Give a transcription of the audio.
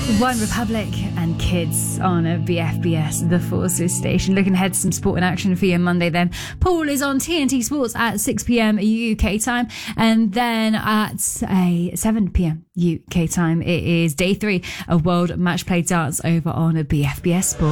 One Republic and Kids on a BFBS, the Forces station. Looking ahead to some sport in action for you on Monday then. Pool is on TNT Sports at 6 p.m. UK time. And then at 7 p.m. UK time, it is day 3 of World Match Play Darts over on a BFBS Sport.